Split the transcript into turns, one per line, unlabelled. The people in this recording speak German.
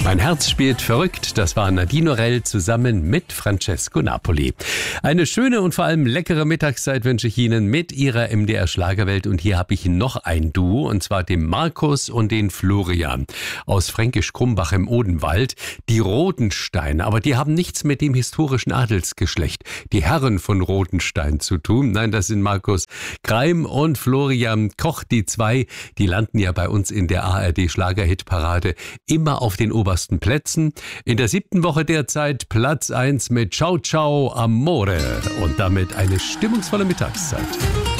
Mein Herz spielt verrückt, das war Nadine Orell zusammen mit Francesco Napoli. Eine schöne und vor allem leckere Mittagszeit wünsche ich Ihnen mit Ihrer MDR Schlagerwelt. Und hier habe ich noch ein Duo, und zwar den Markus und den Florian aus Fränkisch-Krumbach im Odenwald. Die Rodenstein, aber die haben nichts mit dem historischen Adelsgeschlecht, die Herren von Rodenstein, zu tun. Nein, das sind Markus Greim und Florian Koch. Die zwei, die landen ja bei uns in der ARD Schlagerhitparade immer auf den obersten Plätzen. In der 7. Woche derzeit Platz 1 mit Ciao Ciao Amore und damit eine stimmungsvolle Mittagszeit.